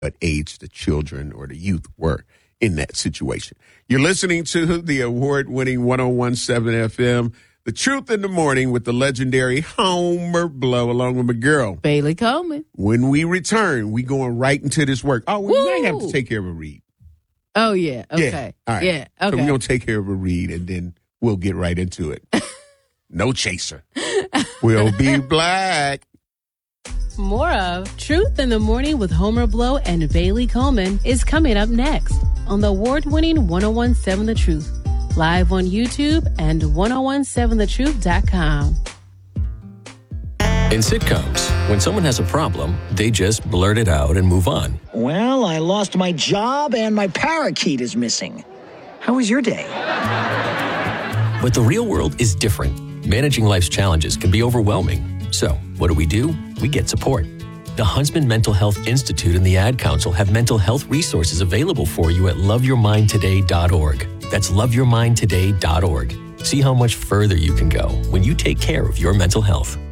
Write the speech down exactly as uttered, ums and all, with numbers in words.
what age the children or the youth were in that situation. You're listening to the award-winning one oh one point seven F M, The Truth in the Morning, with the legendary Homer Blow, along with my girl, Bailey Coleman. When we return, we going right into this work. Oh, we might have to take care of a read. Oh, yeah. Okay. Yeah. All right. Yeah. Okay. So we're going to take care of a read, and then we'll get right into it. No chaser. We'll be black. More of Truth in the Morning with Homer Blow and Bailey Coleman is coming up next on the award-winning one oh one point seven The Truth, live on YouTube and ten seventeen the truth dot com. In sitcoms, when someone has a problem, they just blurt it out and move on. Well, I lost my job and my parakeet is missing. How was your day? But the real world is different. Managing life's challenges can be overwhelming. So, what do we do? We get support. The Huntsman Mental Health Institute and the Ad Council have mental health resources available for you at love your mind today dot org. That's love your mind today dot org. See how much further you can go when you take care of your mental health.